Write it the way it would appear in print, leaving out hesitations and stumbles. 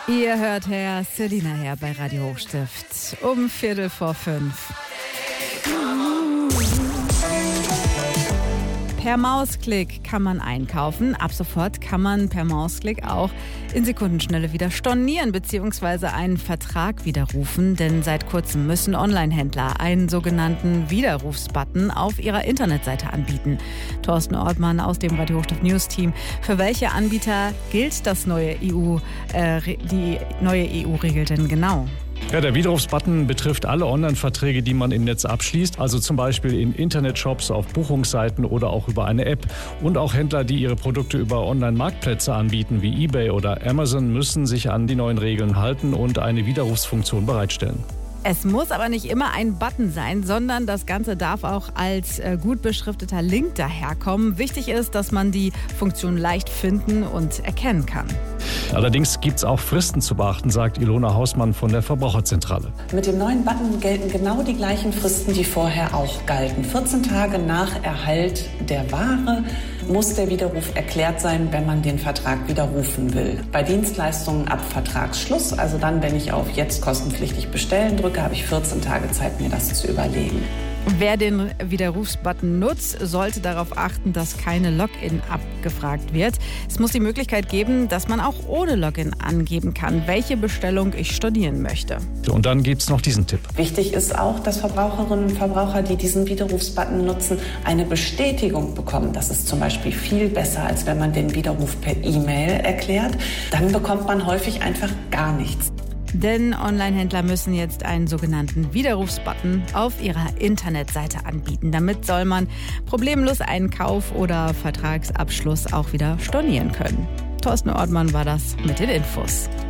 Ihr hört Herr Selina her bei Radio Hochstift um 4:45. Per Mausklick kann man einkaufen. Ab sofort kann man per Mausklick auch in Sekundenschnelle wieder stornieren bzw. einen Vertrag widerrufen. Denn seit kurzem müssen Online-Händler einen sogenannten Widerrufsbutton auf ihrer Internetseite anbieten. Thorsten Ortmann aus dem Radio Hochstift News Team. Für welche Anbieter gilt das die neue EU-Regel denn genau? Ja, der Widerrufsbutton betrifft alle Online-Verträge, die man im Netz abschließt, also zum Beispiel in Internetshops, auf Buchungsseiten oder auch über eine App. Und auch Händler, die ihre Produkte über Online-Marktplätze anbieten, wie eBay oder Amazon, müssen sich an die neuen Regeln halten und eine Widerrufsfunktion bereitstellen. Es muss aber nicht immer ein Button sein, sondern das Ganze darf auch als gut beschrifteter Link daherkommen. Wichtig ist, dass man die Funktion leicht finden und erkennen kann. Allerdings gibt es auch Fristen zu beachten, sagt Ilona Hausmann von der Verbraucherzentrale. Mit dem neuen Button gelten genau die gleichen Fristen, die vorher auch galten. 14 Tage nach Erhalt der Ware muss der Widerruf erklärt sein, wenn man den Vertrag widerrufen will. Bei Dienstleistungen ab Vertragsschluss, also dann, wenn ich auf jetzt kostenpflichtig bestellen drücke, habe ich 14 Tage Zeit, mir das zu überlegen. Wer den Widerrufsbutton nutzt, sollte darauf achten, dass keine Login abgefragt wird. Es muss die Möglichkeit geben, dass man auch ohne Login angeben kann, welche Bestellung ich stornieren möchte. Und dann gibt es noch diesen Tipp. Wichtig ist auch, dass Verbraucherinnen und Verbraucher, die diesen Widerrufsbutton nutzen, eine Bestätigung bekommen. Das ist zum Beispiel viel besser, als wenn man den Widerruf per E-Mail erklärt. Dann bekommt man häufig einfach gar nichts. Denn Online-Händler müssen jetzt einen sogenannten Widerrufsbutton auf ihrer Internetseite anbieten. Damit soll man problemlos einen Kauf- oder Vertragsabschluss auch wieder stornieren können. Thorsten Ortmann war das mit den Infos.